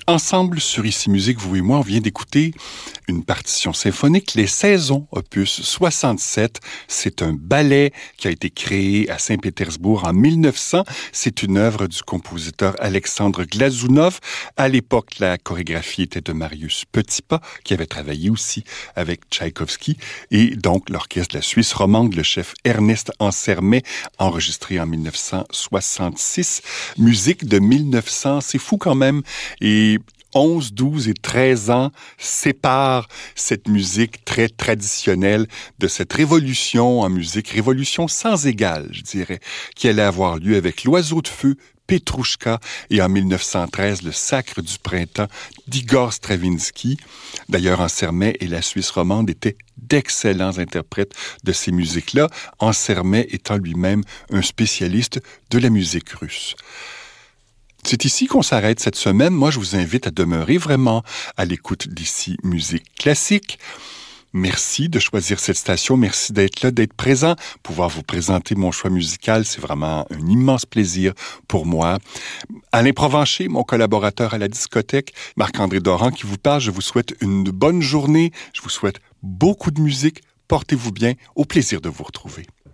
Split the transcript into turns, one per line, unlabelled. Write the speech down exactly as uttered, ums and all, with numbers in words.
Ensemble, sur Ici Musique, vous et moi, on vient d'écouter une partition symphonique, Les Saisons, opus soixante-sept. C'est un ballet qui a été créé à Saint-Pétersbourg en mille neuf cents. C'est une œuvre du compositeur Alexandre Glazounov. À l'époque, la chorégraphie était de Marius Petipa, qui avait travaillé aussi avec Tchaïkovski. Et donc, l'orchestre de la Suisse romande, le chef Ernest Ansermet, enregistré en mille neuf cent soixante-six. Musique de mille neuf cents, c'est fou quand même. Et onze, douze et treize ans séparent cette musique très traditionnelle de cette révolution en musique, révolution sans égale, je dirais, qui allait avoir lieu avec l'Oiseau de feu, Petrouchka, et en mille neuf cent treize, le Sacre du printemps d'Igor Stravinsky. D'ailleurs, Ansermet et la Suisse romande étaient d'excellents interprètes de ces musiques-là, Ansermet étant lui-même un spécialiste de la musique russe. C'est ici qu'on s'arrête cette semaine. Moi, je vous invite à demeurer vraiment à l'écoute d'ici Musique classique. Merci de choisir cette station. Merci d'être là, d'être présent. Pouvoir vous présenter mon choix musical, c'est vraiment un immense plaisir pour moi. Alain Provencher, mon collaborateur à la discothèque, Marc-André Doran qui vous parle. Je vous souhaite une bonne journée. Je vous souhaite beaucoup de musique. Portez-vous bien. Au plaisir de vous retrouver.